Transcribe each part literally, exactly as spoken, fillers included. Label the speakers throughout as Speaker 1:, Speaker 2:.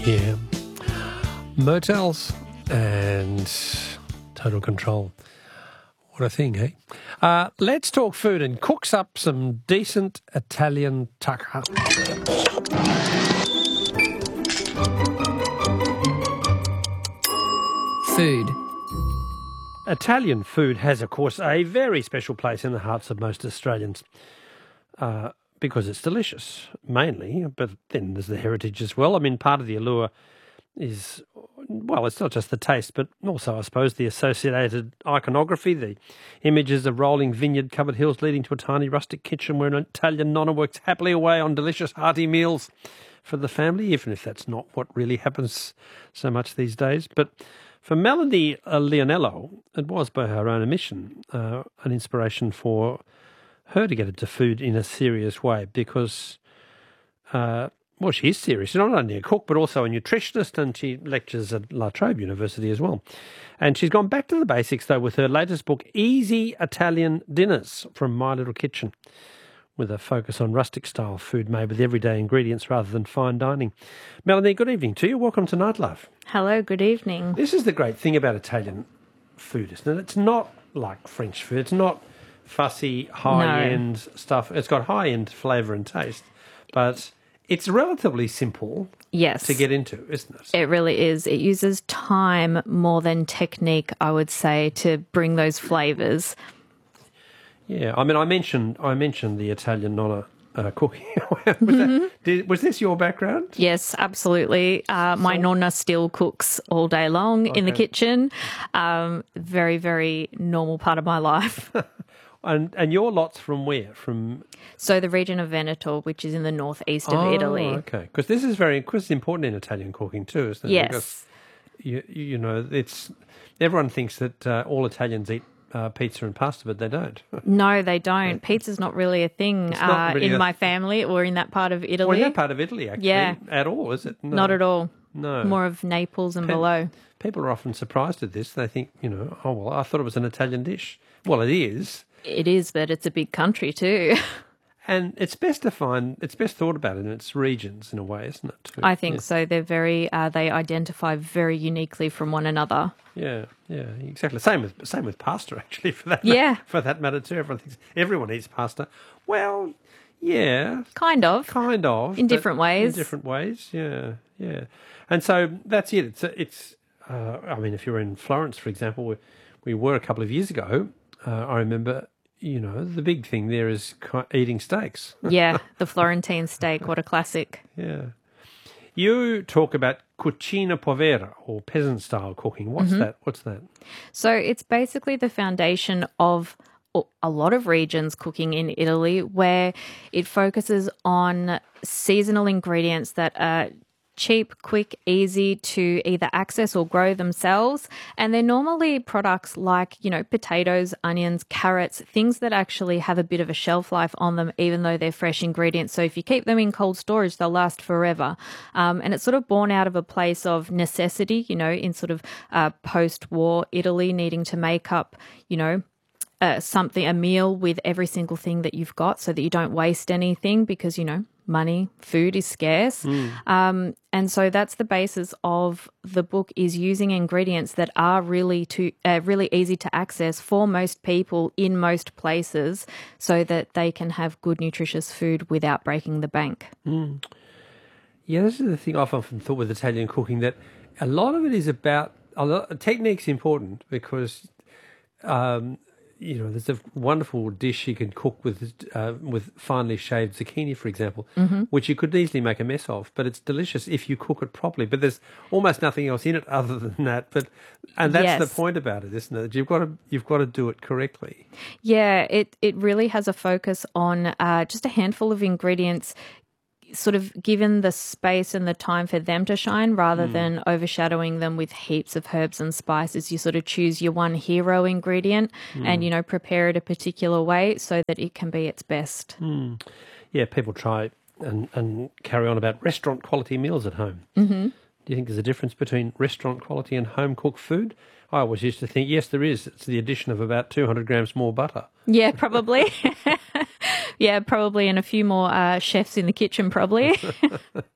Speaker 1: Yeah. Motels and total control. What a thing, eh? Uh, let's talk food and cooks up some decent Italian tucker.
Speaker 2: Food.
Speaker 1: Italian food has, of course, a very special place in the hearts of most Australians uh, because it's delicious, mainly, but then there's the heritage as well. I mean, part of the allure is, well, it's not just the taste, but also, I suppose, the associated iconography, the images of rolling vineyard-covered hills leading to a tiny rustic kitchen where an Italian nonna works happily away on delicious hearty meals for the family, even if that's not what really happens so much these days. But for Melanie uh, Leonello, it was by her own admission uh, an inspiration for her to get into food in a serious way because, uh, well, she is serious. She's not only a cook but also a nutritionist, and she lectures at La Trobe University as well. And she's gone back to the basics, though, with her latest book, Easy Italian Dinners from My Little Kitchen, with a focus on rustic-style food made with everyday ingredients rather than fine dining. Melanie, good evening to you. Welcome to Night Love.
Speaker 3: Hello, good evening.
Speaker 1: This is the great thing about Italian food, isn't it? It's not like French food. It's not fussy, high-end no. stuff. It's got high-end flavour and taste, but it's relatively simple
Speaker 3: yes.
Speaker 1: to get into, isn't it?
Speaker 3: It really is. It uses time more than technique, I would say, to bring those flavours.
Speaker 1: Yeah, I mean, I mentioned I mentioned the Italian nonna uh, cooking. was, that, did, was this your background?
Speaker 3: Yes, absolutely. Uh, my so, nonna still cooks all day long okay. in the kitchen. Um, very, very normal part of my life.
Speaker 1: and and your lot's from where? From
Speaker 3: so the region of Veneto, which is in the northeast of
Speaker 1: oh,
Speaker 3: Italy.
Speaker 1: Okay, because this is very because it's important in Italian cooking too, isn't it?
Speaker 3: Yes.
Speaker 1: Because you you know it's everyone thinks that uh, all Italians eat Uh, pizza and pasta, but they don't.
Speaker 3: No, they don't. Pizza's not really a thing uh, really in a... my family or in that part of Italy.
Speaker 1: Or in that part of Italy, actually.
Speaker 3: Yeah.
Speaker 1: At all, is it? No.
Speaker 3: Not at all.
Speaker 1: No.
Speaker 3: More of Naples and
Speaker 1: Pe-
Speaker 3: below.
Speaker 1: People are often surprised at this. They think, you know, oh, well, I thought it was an Italian dish. Well, it is.
Speaker 3: It is, but it's a big country too.
Speaker 1: And it's best to find, it's best thought about in its regions in a way, isn't it? Too?
Speaker 3: I think
Speaker 1: yeah.
Speaker 3: so. They're very, uh, they identify very uniquely from one another.
Speaker 1: Yeah, yeah, exactly. Same with same with pasta, actually. For that,
Speaker 3: yeah,
Speaker 1: ma- for that matter too. Everyone thinks everyone eats pasta. Well, yeah,
Speaker 3: kind of,
Speaker 1: kind of,
Speaker 3: in different ways.
Speaker 1: In different ways, yeah, yeah. And so that's it. It's it's. Uh, I mean, if you're in Florence, for example, we, we were a couple of years ago. Uh, I remember. You know, the big thing there is eating steaks.
Speaker 3: Yeah, the Florentine steak, what a classic.
Speaker 1: Yeah. You talk about cucina povera, or peasant-style cooking. What's mm-hmm. that? What's that?
Speaker 3: So it's basically the foundation of a lot of regions cooking in Italy, where it focuses on seasonal ingredients that are cheap, quick, easy to either access or grow themselves. And they're normally products like, you know, potatoes, onions, carrots, things that actually have a bit of a shelf life on them, even though they're fresh ingredients. So if you keep them in cold storage, they'll last forever. Um, and it's sort of born out of a place of necessity, you know, in sort of uh, post-war Italy, needing to make up, you know, Uh, something, a meal with every single thing that you've got so that you don't waste anything because, you know, money, food is scarce.
Speaker 1: Mm.
Speaker 3: Um, and so that's the basis of the book, is using ingredients that are really to uh, really easy to access for most people in most places so that they can have good, nutritious food without breaking the bank.
Speaker 1: Mm. Yeah, this is the thing I've often thought with Italian cooking, that a lot of it is about, a lot, technique's important because um, you know, there's a wonderful dish you can cook with uh, with finely shaved zucchini, for example,
Speaker 3: mm-hmm.
Speaker 1: which you could easily make a mess of, but it's delicious if you cook it properly. But there's almost nothing else in it other than that. But and that's
Speaker 3: yes.
Speaker 1: the point about it, isn't it? You've got to you've got to do it correctly.
Speaker 3: Yeah, it it really has a focus on uh, just a handful of ingredients, sort of given the space and the time for them to shine rather mm. than overshadowing them with heaps of herbs and spices. You sort of choose your one hero ingredient mm. and, you know, prepare it a particular way so that it can be its best.
Speaker 1: Mm. Yeah, people try and, and carry on about restaurant quality meals at home.
Speaker 3: Mm-hmm.
Speaker 1: Do you think there's a difference between restaurant quality and home cooked food? I always used to think, yes, there is. It's the addition of about two hundred grams more butter.
Speaker 3: Yeah, probably. Yeah, probably, and a few more uh, chefs in the kitchen, probably.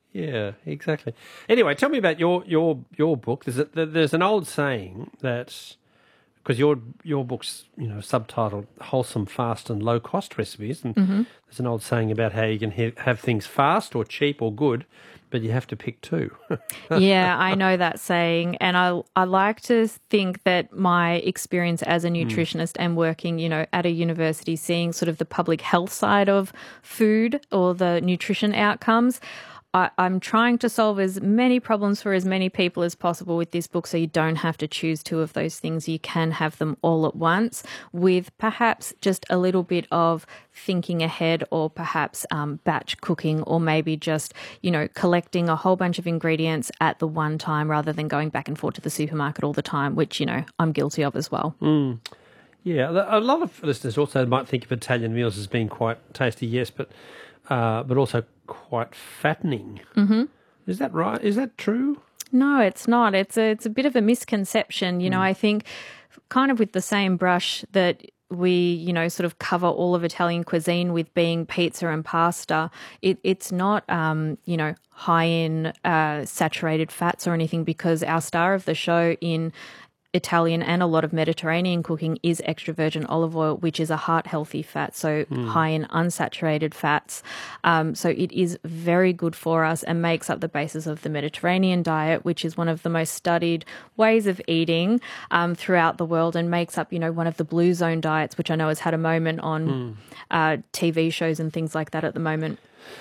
Speaker 1: Yeah, exactly. Anyway, tell me about your your your book. There's a, there's an old saying that because your your book's you know subtitled "Wholesome, Fast, and Low Cost Recipes," and
Speaker 3: Mm-hmm.
Speaker 1: there's an old saying about how you can ha- have things fast or cheap or good, but you have to pick two.
Speaker 3: Yeah, I know that saying. And I I like to think that my experience as a nutritionist and working, you know, at a university, seeing sort of the public health side of food or the nutrition outcomes, I, I'm trying to solve as many problems for as many people as possible with this book, so you don't have to choose two of those things. You can have them all at once with perhaps just a little bit of thinking ahead, or perhaps um, batch cooking, or maybe just, you know, collecting a whole bunch of ingredients at the one time rather than going back and forth to the supermarket all the time, which, you know, I'm guilty of as well.
Speaker 1: Mm. Yeah, a lot of listeners also might think of Italian meals as being quite tasty, yes, but uh, but also quite fattening.
Speaker 3: Mm-hmm.
Speaker 1: Is that right? Is that true?
Speaker 3: No, it's not. It's a it's a bit of a misconception. You know, I think kind of with the same brush that we, you know, sort of cover all of Italian cuisine with being pizza and pasta, it, it's not, um, you know, high in uh, saturated fats or anything, because our star of the show in Italian and a lot of Mediterranean cooking is extra virgin olive oil, which is a heart-healthy fat, so mm. high in unsaturated fats. Um, so it is very good for us and makes up the basis of the Mediterranean diet, which is one of the most studied ways of eating um, throughout the world, and makes up, you know, one of the blue zone diets, which I know has had a moment on mm. uh, T V shows and things like that at the moment.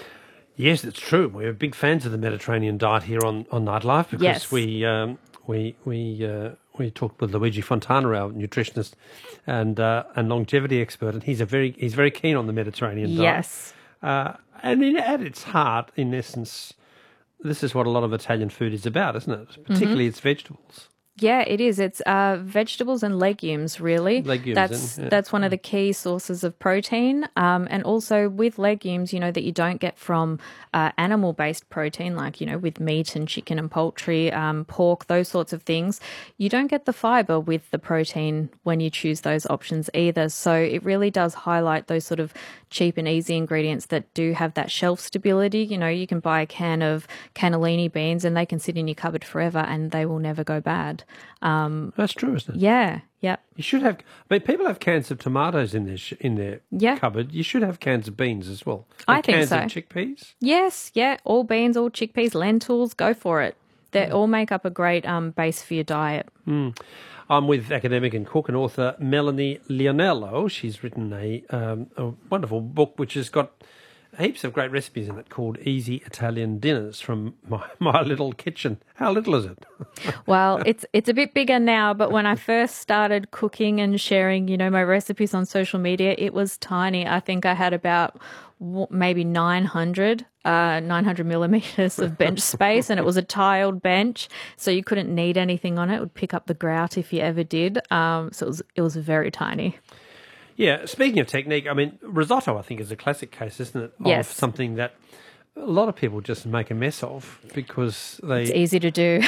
Speaker 1: Yes, it's true. We're big fans of the Mediterranean diet here on, on Nightlife, because
Speaker 3: yes.
Speaker 1: we um, we we uh, we talked with Luigi Fontana, our nutritionist and uh, and longevity expert, and he's a very he's very keen on the Mediterranean diet.
Speaker 3: Yes,
Speaker 1: uh, and in, at its heart, in essence, this is what a lot of Italian food is about, isn't it? Particularly mm-hmm. its vegetables.
Speaker 3: Yeah, it is. It's uh, vegetables and legumes, really.
Speaker 1: Legumes.
Speaker 3: That's
Speaker 1: and, yeah.
Speaker 3: that's one of the key sources of protein. Um, and also with legumes, you know, that you don't get from uh, animal-based protein, like, you know, with meat and chicken and poultry, um, pork, those sorts of things. You don't get the fibre with the protein when you choose those options either. So it really does highlight those sort of cheap and easy ingredients that do have that shelf stability. You know, you can buy a can of cannellini beans and they can sit in your cupboard forever and they will never go bad. Um,
Speaker 1: That's true, isn't it?
Speaker 3: Yeah, yeah.
Speaker 1: You should have. I mean, people have cans of tomatoes in their sh- in their
Speaker 3: yeah.
Speaker 1: cupboard. You should have cans of beans as well.
Speaker 3: I
Speaker 1: or
Speaker 3: think
Speaker 1: cans
Speaker 3: so.
Speaker 1: Of chickpeas.
Speaker 3: Yes, yeah. All beans, all chickpeas, lentils. Go for it. They yeah. all make up a great um, base for your diet.
Speaker 1: Mm. I'm with academic and cook and author Melanie Leonello. She's written a, um, a wonderful book which has got heaps of great recipes in it, called Easy Italian Dinners from My, my Little Kitchen. How little is it?
Speaker 3: Well, it's it's a bit bigger now, but when I first started cooking and sharing, you know, my recipes on social media, it was tiny. I think I had about maybe nine hundred, uh, nine hundred millimeters of bench space, and it was a tiled bench, so you couldn't knead anything on it. It would pick up the grout if you ever did. Um, so it was it was very tiny.
Speaker 1: Yeah, speaking of technique, I mean, risotto, I think, is a classic case, isn't it? Of
Speaker 3: yes.
Speaker 1: something that a lot of people just make a mess of because they...
Speaker 3: It's easy to do.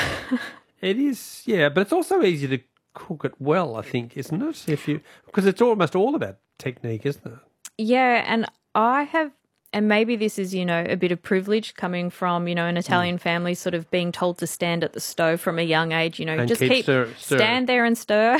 Speaker 1: It is, yeah, but it's also easy to cook it well, I think, isn't it? If you Because it's almost all about technique, isn't it?
Speaker 3: Yeah, and I have... And maybe this is, you know, a bit of privilege coming from, you know, an Italian mm. family, sort of being told to stand at the stove from a young age, you know,
Speaker 1: and
Speaker 3: just
Speaker 1: keep,
Speaker 3: keep
Speaker 1: stir, stir.
Speaker 3: stand there and stir.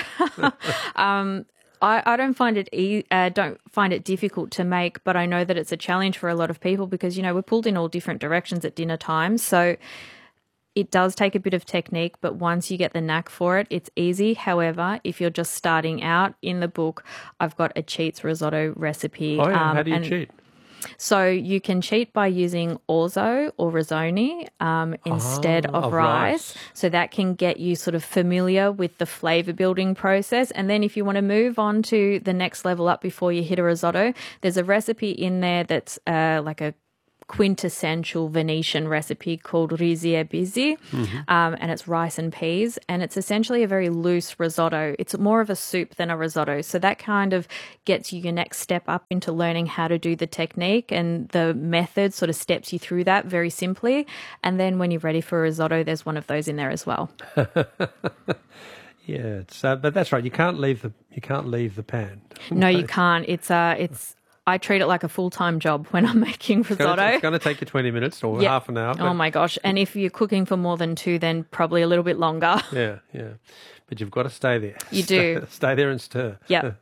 Speaker 3: um I, I don't find it e- uh, don't find it difficult to make, but I know that it's a challenge for a lot of people because, you know, we're pulled in all different directions at dinner time. So it does take a bit of technique, but once you get the knack for it, it's easy. However, if you're just starting out, in the book, I've got a cheats risotto recipe.
Speaker 1: Oh, yeah.
Speaker 3: Um,
Speaker 1: How do you
Speaker 3: and,
Speaker 1: cheat?
Speaker 3: So you can cheat by using orzo or risoni um, instead
Speaker 1: oh,
Speaker 3: of,
Speaker 1: of
Speaker 3: rice.
Speaker 1: rice.
Speaker 3: So that can get you sort of familiar with the flavour building process. And then if you want to move on to the next level up before you hit a risotto, there's a recipe in there that's uh, like a quintessential Venetian recipe called risi e bisi, mm-hmm. um, and it's rice and peas, and it's essentially a very loose risotto. It's more of a soup than a risotto, so that kind of gets you your next step up into learning how to do the technique, and the method sort of steps you through that very simply. And then when you're ready for a risotto, there's one of those in there as well.
Speaker 1: Yeah, it's, uh, but that's right. You can't leave the you can't leave the pan.
Speaker 3: No, you can't. It's uh, it's I treat it like a full-time job when I'm making risotto.
Speaker 1: It's going to take you twenty minutes or
Speaker 3: Yep.
Speaker 1: half an hour. But
Speaker 3: Oh my gosh. And if you're cooking for more than two, then probably a little bit longer.
Speaker 1: yeah, yeah. But you've got to stay there.
Speaker 3: You
Speaker 1: Stay-
Speaker 3: do.
Speaker 1: Stay there and stir.
Speaker 3: Yep.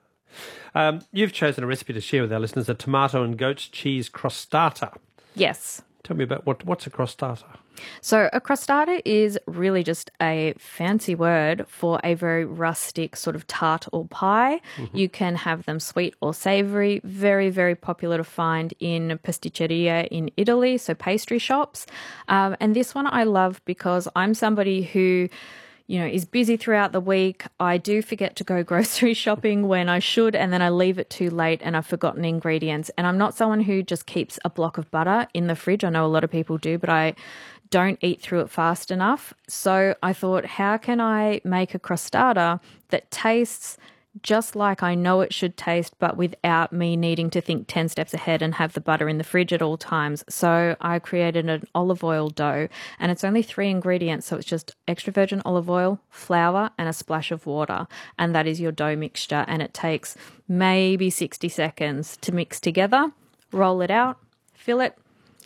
Speaker 1: Um, you've chosen a recipe to share with our listeners, a tomato and goat's cheese crostata.
Speaker 3: Yes.
Speaker 1: Tell me about what what's a crostata?
Speaker 3: So a crostata is really just a fancy word for a very rustic sort of tart or pie.
Speaker 1: Mm-hmm.
Speaker 3: You can have them sweet or savoury. Very, very popular to find in pasticceria in Italy, so pastry shops. Um, and this one I love because I'm somebody who, you know, is busy throughout the week. I do forget to go grocery shopping when I should, and then I leave it too late and I've forgotten ingredients. And I'm not someone who just keeps a block of butter in the fridge. I know a lot of people do, but I don't eat through it fast enough. So I thought, how can I make a crostata that tastes just like I know it should taste, but without me needing to think ten steps ahead and have the butter in the fridge at all times? So I created an olive oil dough, and it's only three ingredients. So it's just extra virgin olive oil, flour, and a splash of water. And that is your dough mixture. And it takes maybe sixty seconds to mix together. Roll it out, fill it,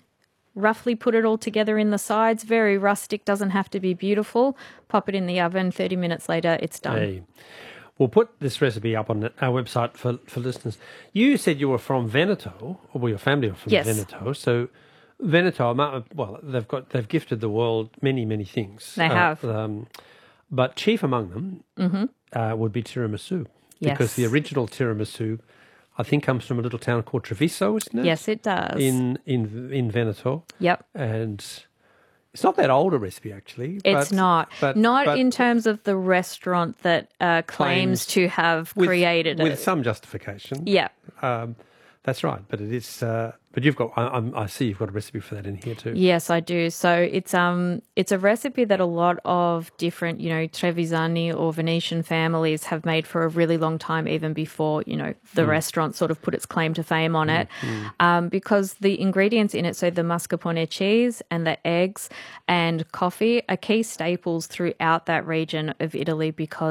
Speaker 3: roughly put it all together in the sides. Very rustic, doesn't have to be beautiful. Pop it in the oven. thirty minutes later, it's done.
Speaker 1: Hey. We'll put this recipe up on our website for, for listeners. You said you were from Veneto, or well, your family were from
Speaker 3: Yes.
Speaker 1: Veneto. So Veneto, well, they've got they've gifted the world many many things.
Speaker 3: They have.
Speaker 1: Uh, um, but chief among them
Speaker 3: Mm-hmm.
Speaker 1: uh, would be tiramisu,
Speaker 3: Yes.
Speaker 1: because the original tiramisu, I think, comes from a little town called Treviso, isn't it?
Speaker 3: Yes, it does.
Speaker 1: In in in Veneto,
Speaker 3: Yep.
Speaker 1: and it's not that old a recipe actually.
Speaker 3: It's
Speaker 1: but-
Speaker 3: not.
Speaker 1: but,
Speaker 3: not
Speaker 1: but
Speaker 3: in terms of the restaurant that uh, claims,
Speaker 1: Claims
Speaker 3: to have
Speaker 1: with,
Speaker 3: created
Speaker 1: with
Speaker 3: it.
Speaker 1: some justification.
Speaker 3: Yeah.
Speaker 1: Um, that's right, but it is. Uh, but you've got. I, I'm- I see you've got a recipe for that in here too.
Speaker 3: Yes, I do. So it's um it's a recipe that a lot of different, you know, Trevisani or Venetian families have made for a really long time, even before, you know, the restaurant sort of put its claim to fame on it. Um, because the ingredients in it, so the mascarpone cheese and the eggs and coffee are key staples throughout that region of Italy, because